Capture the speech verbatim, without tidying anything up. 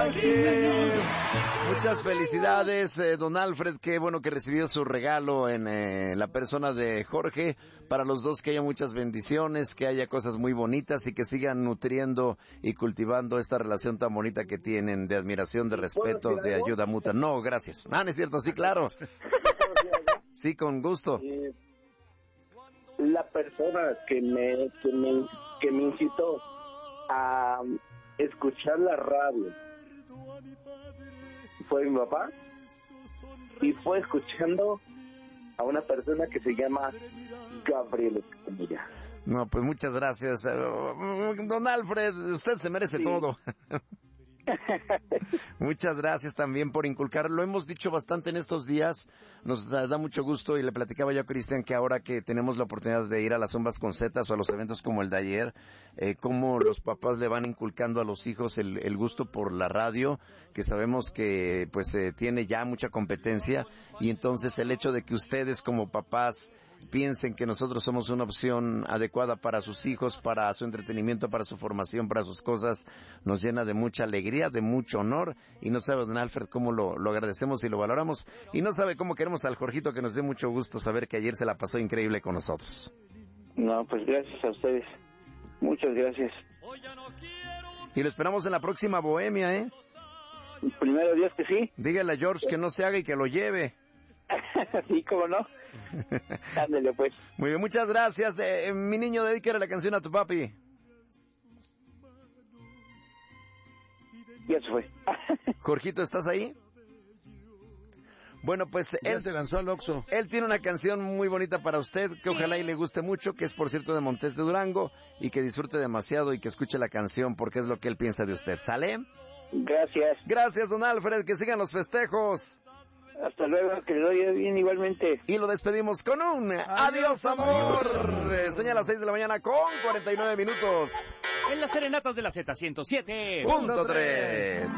Jorge. Muchas felicidades, eh, don Alfred, qué bueno que recibió su regalo en eh, la persona de Jorge. Para los dos que haya muchas bendiciones, que haya cosas muy bonitas y que sigan nutriendo y cultivando esta relación tan bonita que tienen de admiración, de respeto, de ayuda mutua. No, gracias. Ah, no es cierto, sí, claro. Sí, con gusto. Eh, la persona que me, que me, que me incitó a escuchar la radio fue mi papá, y fue escuchando a una persona que se llama Gabriel Escamilla. No, pues muchas gracias. Don Alfred, usted se merece sí. todo. Muchas gracias también por inculcar. Lo hemos dicho bastante en estos días. Nos da, da mucho gusto, y le platicaba yo a Cristian que ahora que tenemos la oportunidad de ir a las Zumbas con Zetas o a los eventos como el de ayer, eh, cómo los papás le van inculcando a los hijos el, el gusto por la radio, que sabemos que pues eh, tiene ya mucha competencia, y entonces el hecho de que ustedes como papás piensen que nosotros somos una opción adecuada para sus hijos, para su entretenimiento, para su formación, para sus cosas, nos llena de mucha alegría, de mucho honor, y no sabe, don Alfred, cómo lo, lo agradecemos y lo valoramos, y no sabe cómo queremos al Jorgito, que nos dé mucho gusto saber que ayer se la pasó increíble con nosotros. No, pues gracias a ustedes, muchas gracias. Y lo esperamos en la próxima Bohemia, ¿eh? Primero Dios que sí. Dígale a George que no se haga y que lo lleve. Sí, cómo no. Ándale, pues. Muy bien, muchas gracias. Eh, mi niño, dedícale la canción a tu papi. Ya se fue. Jorgito, ¿estás ahí? Bueno, pues ya él se lanzó al Oxxo. Él tiene una canción muy bonita para usted, que ojalá y le guste mucho, que es por cierto de Montes de Durango, y que disfrute demasiado y que escuche la canción porque es lo que él piensa de usted. ¿Sale? Gracias. Gracias, don Alfred, que sigan los festejos. Hasta luego, que le doy bien igualmente. Y lo despedimos con un adiós, amor. Adiós. Sueña a las seis de la mañana con cuarenta y nueve minutos. En las serenatas de la Z ciento siete punto tres.